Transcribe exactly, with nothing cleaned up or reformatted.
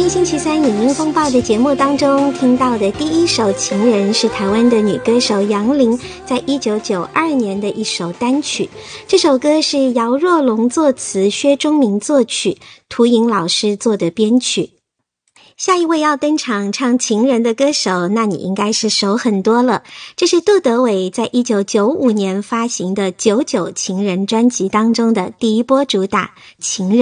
星期三影音风暴的节目当中听到的第一首情人是台湾的女歌手杨林在一九九二年的一首单曲，这首歌是姚若龙作词，薛忠明作曲，涂颖老师做的编曲。下一位要登场唱情人的歌手，那你应该是熟很多了，这是杜德伟在一九九五年发行的九九情人专辑当中的第一波主打情人。